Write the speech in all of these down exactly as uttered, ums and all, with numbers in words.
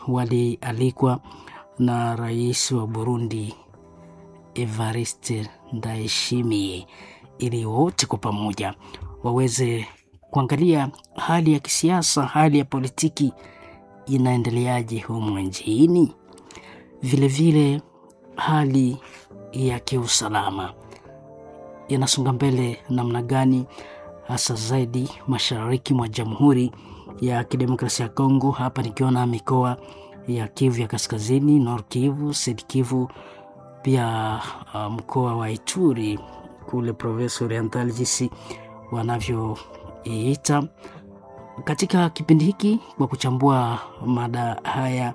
walialikwa na rais wa Burundi Evariste Ndayishimiye ili wote kwa pamoja waweze kuangalia hali ya kisiasa, hali ya politiki inaendeleaje humu nchini, vile vile hali ya kiusalama inasonga mbele namna gani, hasa zaidi mashariki mwa Jamhuri ya Kidemokrasia ya Kongo. Hapa nikiona mikoa ya Kivu ya Kaskazini, Nord Kivu, Sud Kivu, pia uh, mkoa wa Ituri kule Province Oriental jinsi wanavyoiita. Katika kipindi hiki kwa kuchambua mada haya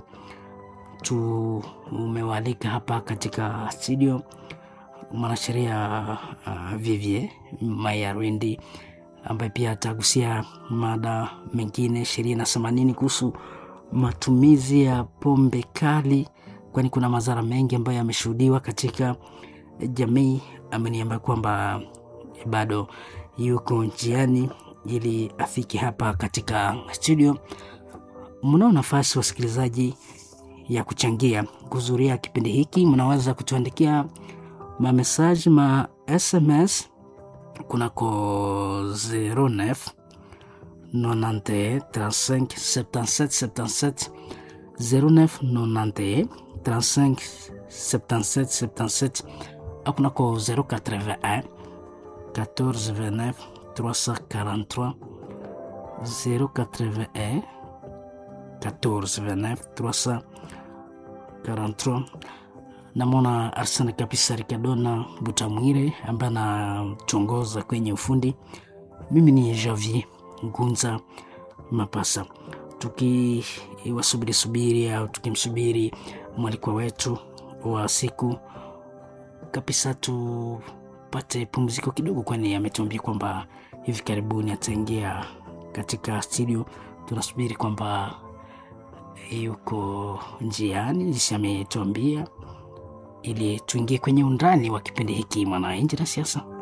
tumewalika hapa katika studio mwanasheria uh, Vivier Mayarwindi ambaye pia atagusia mada mengine sheria inasema nini kuhusu matumizi ya pombe kali, kwani kuna madhara mengi ambayo yameshuhudiwa katika jamii. Ameniambia kwamba bado yuko njiani ili afike hapa katika studio. Mnao nafasi wasikilizaji ya kuchangia kuzuria kipindi hiki, mnaweza kutuandikia ma message ma S M S kunako zero neuf nonante trente-cinq soixante-dix-sept soixante-dix-sept zero neuf nonante trente-cinq soixante-dix-sept soixante-dix-sept akunako zero quatre-vingt-un quatorze vingt-neuf trois cent quarante-trois zero quatre-vingt-un quatorze vingt-neuf trois cent quarante-trois. Namona Arsene kabisa Rikadona Butamwire ambaye anachongoza kwenye ufundi. Mimi ni Javier Ngunza Mapasa. Tukiwasubiri subiri au tukimsubiri mwalikwa wetu wa siku kabisa, tupate pumziko kidogo, kwani ametuambia kwamba hivi karibuni ataingia katika studio. Tunasubiri kwamba yuko njiani, jinsi ametuambia, ili tuingie kwenye undani wa kipindi hiki Mwananchi na Siasa.